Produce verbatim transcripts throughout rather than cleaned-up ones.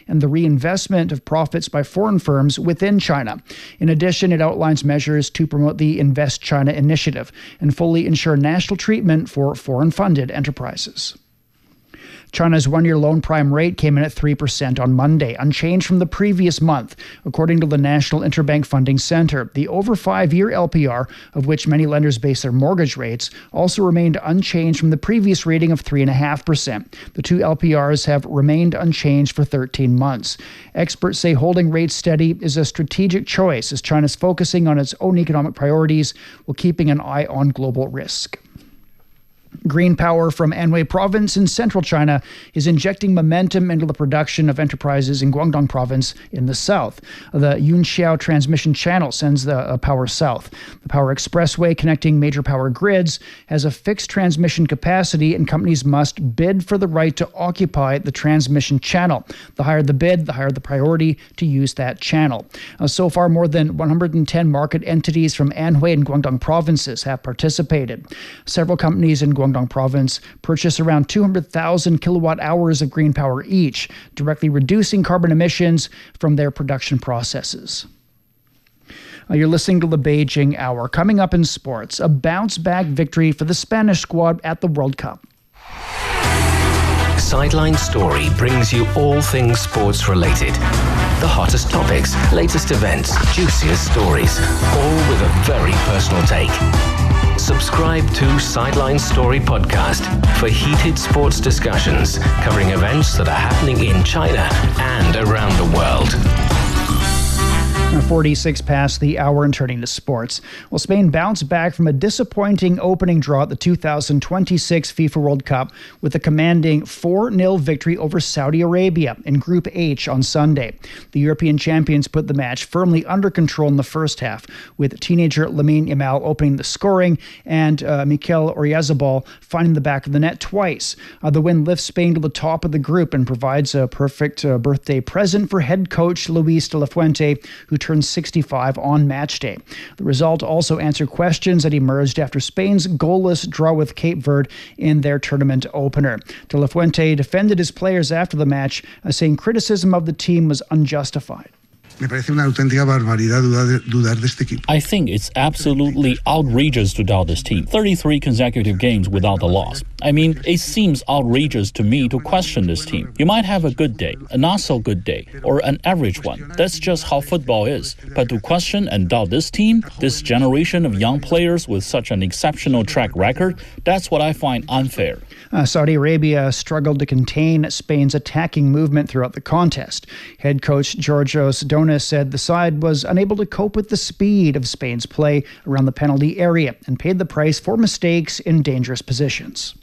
and the reinvestment of profits by foreign firms within China. In addition, it outlines measures to promote the Invest China initiative and fully ensure national treatment for foreign-funded enterprises. China's one-year loan prime rate came in at three percent on Monday, unchanged from the previous month. According to the National Interbank Funding Center, the over five-year L P R, of which many lenders base their mortgage rates, also remained unchanged from the previous reading of three point five percent. The two L P Rs have remained unchanged for thirteen months. Experts say holding rates steady is a strategic choice as China's focusing on its own economic priorities while keeping an eye on global risk. Green power from Anhui Province in central China is injecting momentum into the production of enterprises in Guangdong Province in the south. The Yunxiao transmission channel sends the uh, power south. The power expressway connecting major power grids has a fixed transmission capacity, and companies must bid for the right to occupy the transmission channel. The higher the bid, the higher the priority to use that channel. Uh, so far, more than one hundred ten market entities from Anhui and Guangdong provinces have participated. Several companies in Guangdong Province purchase around two hundred thousand kilowatt hours of green power each, directly reducing carbon emissions from their production processes. Uh, you're listening to the Beijing Hour. Coming up in sports, a bounce-back victory for the Spanish squad at the World Cup. Sideline Story brings you all things sports related. The hottest topics, latest events, juiciest stories, all with a very personal take. Subscribe to Sideline Story Podcast for heated sports discussions covering events that are happening in China and around the world. forty-six past the hour and turning to sports. Well, Spain bounced back from a disappointing opening draw at the two thousand twenty-six FIFA World Cup with a commanding four nil victory over Saudi Arabia in Group H on Sunday. The European champions put the match firmly under control in the first half, with teenager Lamine Yamal opening the scoring and uh, Mikel Oyarzabal finding the back of the net twice. Uh, the win lifts Spain to the top of the group and provides a perfect uh, birthday present for head coach Luis de la Fuente, who turned sixty-five on match day. The result also answered questions that emerged after Spain's goalless draw with Cape Verde in their tournament opener. De la Fuente defended his players after the match, uh, saying criticism of the team was unjustified. Me parece una auténtica barbaridad dudar de este equipo. I think it's absolutely outrageous to doubt this team. thirty-three consecutive games without a loss. I mean, it seems outrageous to me to question this team. You might have a good day, a not so good day, or an average one. That's just how football is. But to question and doubt this team, this generation of young players with such an exceptional track record, that's what I find unfair. Uh, Saudi Arabia struggled to contain Spain's attacking movement throughout the contest. Head coach Georgios Donis said the side was unable to cope with the speed of Spain's play around the penalty area and paid the price for mistakes in dangerous positions.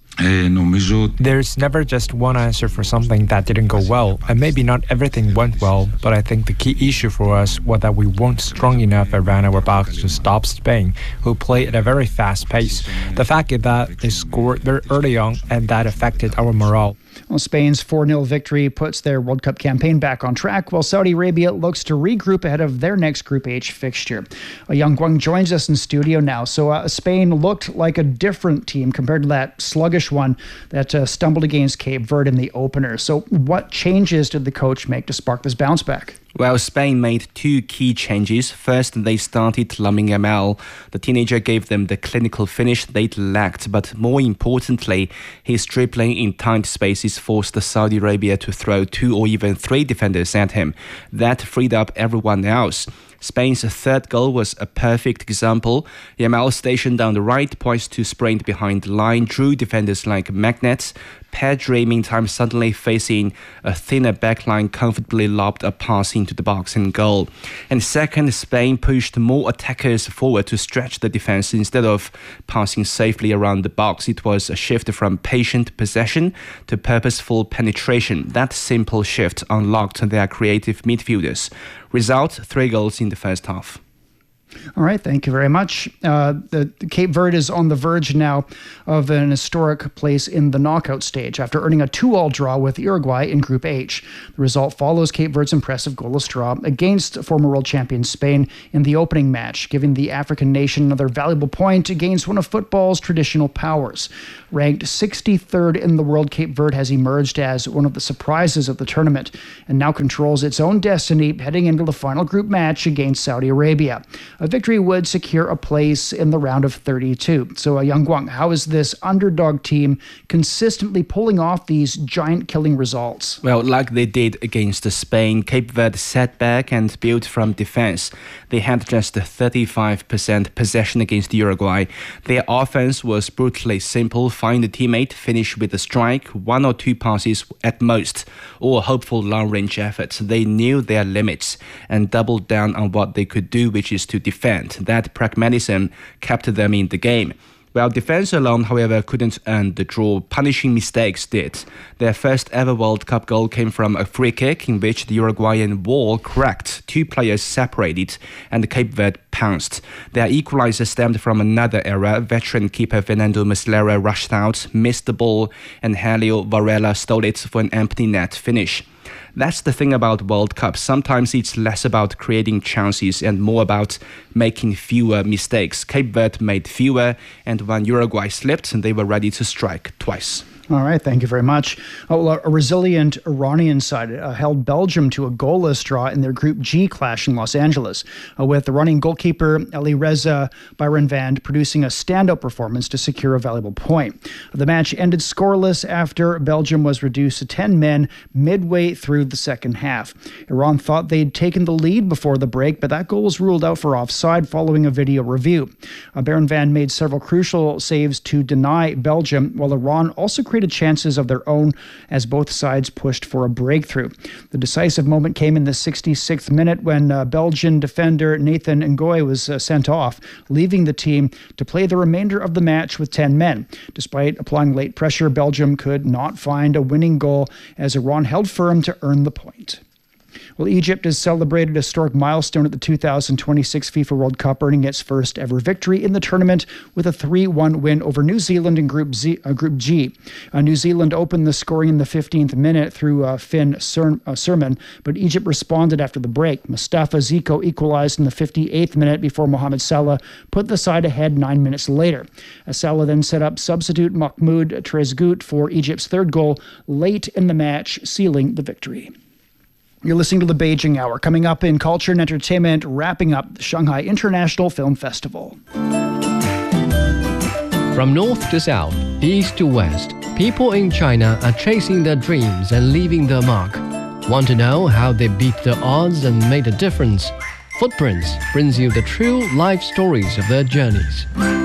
There's never just one answer for something that didn't go well, and maybe not everything went well, but I think the key issue for us was that we weren't strong enough around our box to stop Spain, who played at a very fast pace. The fact is that they scored very early on, and that affected our morale. Well, Spain's four nil victory puts their World Cup campaign back on track, while Saudi Arabia looks to regroup ahead of their next Group H fixture. Uh, Yang Guang joins us in studio now. So uh, Spain looked like a different team compared to that sluggish one that uh, stumbled against Cape Verde in the opener. So what changes did the coach make to spark this bounce back? Well, Spain made two key changes. First, they started Lamine Yamal. The teenager gave them the clinical finish they lacked, but more importantly, his dribbling in tight spaces forced Saudi Arabia to throw two or even three defenders at him. That freed up everyone else. Spain's third goal was a perfect example. Yamal stationed down the right, poised to sprint behind the line, drew defenders like magnets. Pedri, meantime, suddenly facing a thinner backline, comfortably lobbed a pass into the box and goal. And second, Spain pushed more attackers forward to stretch the defense instead of passing safely around the box. It was a shift from patient possession to purposeful penetration. That simple shift unlocked their creative midfielders. Result, three goals in the first half. All right, thank you very much. Uh, the, the Cape Verde is on the verge now of an historic place in the knockout stage after earning a two-all draw with Uruguay in Group H. The result follows Cape Verde's impressive goalless draw against former world champion Spain in the opening match, giving the African nation another valuable point against one of football's traditional powers. Ranked sixty-third in the world, Cape Verde has emerged as one of the surprises of the tournament and now controls its own destiny heading into the final group match against Saudi Arabia. A victory would secure a place in the round of thirty-two. So, uh, Yang Guang, how is this underdog team consistently pulling off these giant-killing results? Well, like they did against Spain, Cape Verde sat back and built from defense. They had just thirty-five percent possession against Uruguay. Their offense was brutally simple: find a teammate, finish with a strike, one or two passes at most, or hopeful long-range efforts. They knew their limits and doubled down on what they could do, which is to defend. That pragmatism kept them in the game. Well, defense alone, however, couldn't earn the draw. Punishing mistakes did. Their first ever World Cup goal came from a free kick in which the Uruguayan wall cracked. Two players separated and Cape Verde pounced. Their equalizer stemmed from another era. Veteran keeper Fernando Muslera rushed out, missed the ball, and Helio Varela stole it for an empty net finish. That's the thing about World Cup. Sometimes it's less about creating chances and more about making fewer mistakes. Cape Verde made fewer, and when Uruguay slipped, they were ready to strike twice. All right, thank you very much. Oh, well, a resilient Iranian side uh, held Belgium to a goalless draw in their Group G clash in Los Angeles, uh, with the running goalkeeper Alireza Bayramvand producing a standout performance to secure a valuable point. The match ended scoreless after Belgium was reduced to ten men midway through the second half. Iran thought they'd taken the lead before the break, but that goal was ruled out for offside following a video review. Uh, Bayramvand made several crucial saves to deny Belgium, while Iran also created chances of their own as both sides pushed for a breakthrough. The decisive moment came in the sixty-sixth minute when uh, Belgian defender Nathan Ngoy was uh, sent off, leaving the team to play the remainder of the match with ten men. Despite applying late pressure, Belgium could not find a winning goal as Iran held firm to earn the point. Well, Egypt has celebrated a historic milestone at the two thousand twenty-six FIFA World Cup, earning its first ever victory in the tournament with a three one win over New Zealand in Group Z, uh, Group G. Uh, New Zealand opened the scoring in the fifteenth minute through uh, Finn Ser- uh, Sermon, but Egypt responded after the break. Mustafa Ziko equalized in the fifty-eighth minute before Mohamed Salah put the side ahead nine minutes later. Uh, Salah then set up substitute Mahmoud Trezeguet for Egypt's third goal late in the match, sealing the victory. You're listening to the Beijing Hour. Coming up in culture and entertainment, wrapping up the Shanghai International Film Festival. From north to south, east to west, people in China are chasing their dreams and leaving their mark. Want to know how they beat the odds and made a difference? Footprints brings you the true life stories of their journeys.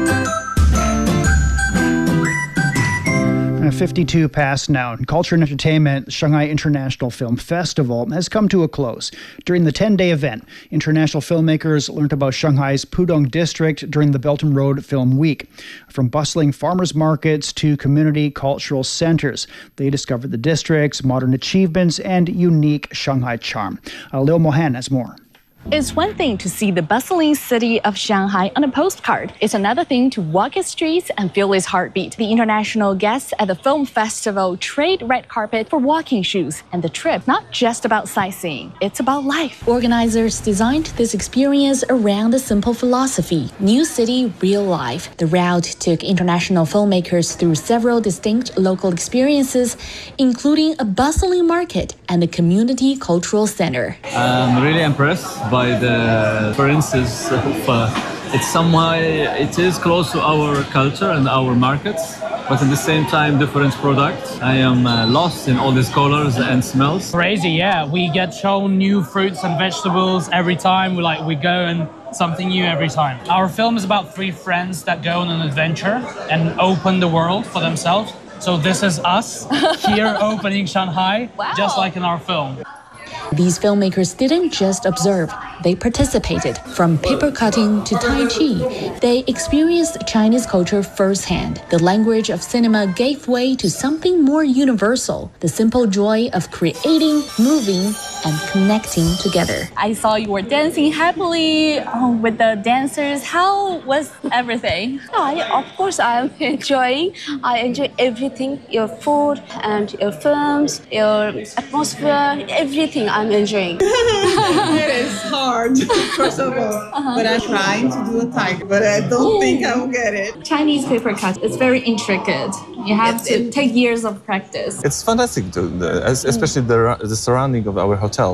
fifty-two past now, and culture and entertainment, Shanghai International Film Festival has come to a close. During the ten-day event, international filmmakers learned about Shanghai's Pudong district during the Belt and Road Film Week. From bustling farmers markets to community cultural centers, they discovered the district's modern achievements and unique Shanghai charm. Uh, Leo Mohan has more. It's one thing to see the bustling city of Shanghai on a postcard. It's another thing to walk its streets and feel its heartbeat. The international guests at the film festival trade red carpet for walking shoes. And the trip, not just about sightseeing, it's about life. Organizers designed this experience around a simple philosophy: new city, real life. The route took international filmmakers through several distinct local experiences, including a bustling market and a community cultural center. I'm really impressed by the differences of uh, it's somehow it is close to our culture and our markets, but at the same time different products. I am uh, lost in all these colors and smells. Crazy, yeah. We get shown new fruits and vegetables every time. We like we go and something new every time. Our film is about three friends that go on an adventure and open the world for themselves. So this is us here opening Shanghai, wow. Just like in our film. These filmmakers didn't just observe, they participated. From paper cutting to Tai Chi, they experienced Chinese culture firsthand. The language of cinema gave way to something more universal, the simple joy of creating, moving, and connecting together. I saw you were dancing happily um, with the dancers. How was everything? I, of course, I'm enjoying. I enjoy everything, your food and your films, your atmosphere, everything I'm enjoying. It is hard, first of all, uh-huh. but I'm trying to do a tiger, but I don't Ooh. think I will get it. Chinese paper cut, it's very intricate. You have it, to it, take years of practice. It's fantastic, to, especially the, the surrounding of our hotel.